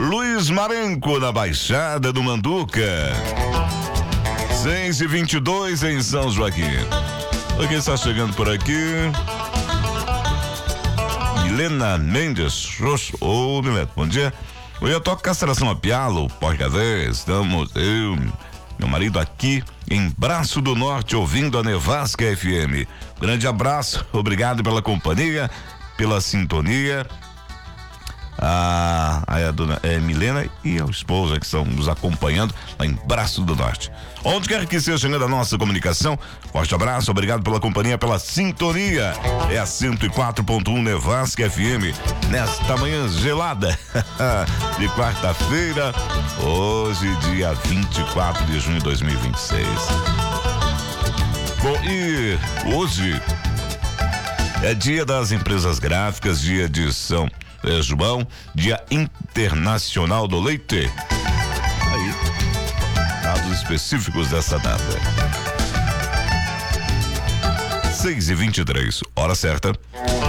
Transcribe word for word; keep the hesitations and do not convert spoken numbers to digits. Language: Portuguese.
Luiz Marenco, na Baixada do Manduca. seis e vinte e dois em São Joaquim. Quem está chegando por aqui? Milena Mendes. Ô, oh, Milena, bom dia. Eu toco castração a pialo, porcadê. Estamos, eu, meu marido aqui em Braço do Norte, ouvindo a Nevasca F M. Grande abraço, obrigado pela companhia, pela sintonia. A, a, dona é, Milena e a esposa que estão nos acompanhando lá em Braço do Norte. Onde quer que seja chegando a nossa comunicação, forte abraço, obrigado pela companhia, pela sintonia. É a cento e quatro ponto um Nevasca F M, nesta manhã gelada de quarta-feira, hoje, dia vinte e quatro de junho de dois mil e vinte e seis. Bom, e hoje é dia das empresas gráficas, dia de São É, João, Dia Internacional do Leite. Aí, dados específicos dessa data. seis e vinte e três, hora certa.